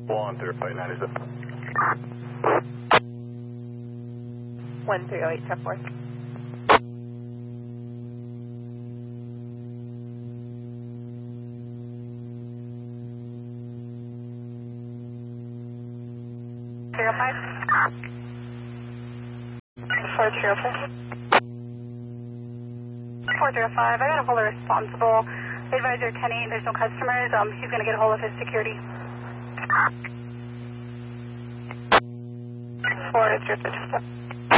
1059 is 1308, check 4. Zero 5. 405. I got a hold of responsible. Advisor Kenny, there's no customers. He's going to get a hold of his security. 4 is your